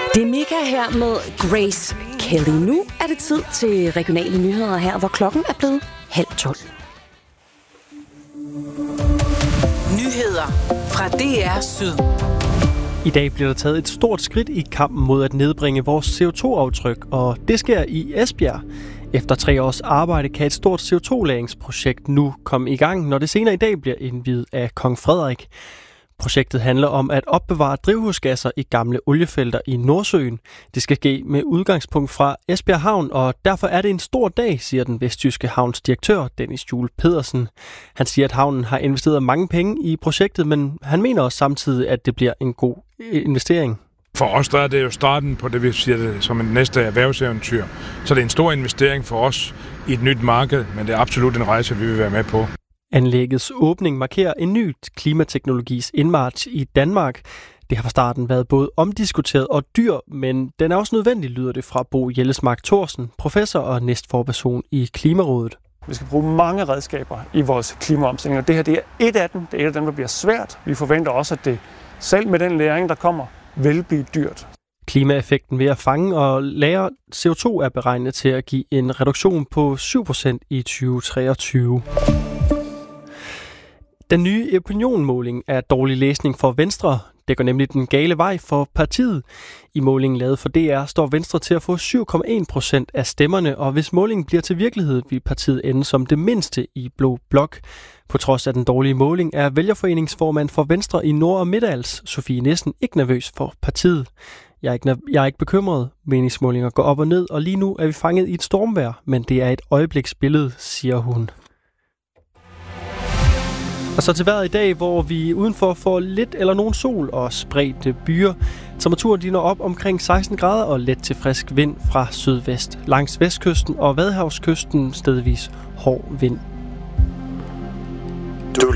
Det er Mika her med Grace Kelly. Nu er det tid til regionale nyheder her, hvor klokken er blevet 11:30. Nyheder fra DR Syd. I dag bliver der taget et stort skridt i kampen mod at nedbringe vores CO2-aftryk, og det sker i Esbjerg. Efter 3 års arbejde kan et stort CO2-lagringsprojekt nu komme i gang, når det senere i dag bliver indviet af kong Frederik. Projektet handler om at opbevare drivhusgasser i gamle oliefelter i Nordsøen. Det skal ske med udgangspunkt fra Esbjerg Havn, og derfor er det en stor dag, siger den vestjyske havns direktør Dennis Juel Pedersen. Han siger, at havnen har investeret mange penge i projektet, men han mener også samtidig, at det bliver en god investering. For os der er det jo starten på det, vi siger det, som en næste erhvervseventyr. Så det er en stor investering for os i et nyt marked, men det er absolut en rejse, vi vil være med på. Anlæggets åbning markerer en ny klimateknologis indmarch i Danmark. Det har fra starten været både omdiskuteret og dyr, men den er også nødvendig, lyder det fra Bo Jellesmark Thorsen, professor og næstforperson i Klimarådet. Vi skal bruge mange redskaber i vores klimaomstilling, og det her det er et af dem. Det er et af dem, der bliver svært. Vi forventer også, at det selv med den læring, der kommer, vil blive dyrt. Klimaeffekten ved at fange og lagre CO2 er beregnet til at give en reduktion på 7% i 2023. Den nye opinionmåling er dårlig læsning for Venstre. Det går nemlig den gale vej for partiet. I målingen lavet for DR står Venstre til at få 7,1% af stemmerne, og hvis målingen bliver til virkelighed, vil partiet ende som det mindste i Blå Blok. På trods af den dårlige måling er vælgerforeningsformand for Venstre i Nord- og Midtals, Sofie Nissen, ikke nervøs for partiet. Jeg er ikke bekymret. Meningsmålinger går op og ned, og lige nu er vi fanget i et stormvejr, men det er et øjebliksbillede, siger hun. Og så til vejret i dag, hvor vi udenfor får lidt eller nogen sol og spredte byer. Temperaturen når op omkring 16 grader og let til frisk vind fra sydvest. Langs vestkysten og Vadehavskysten stedvis hård vind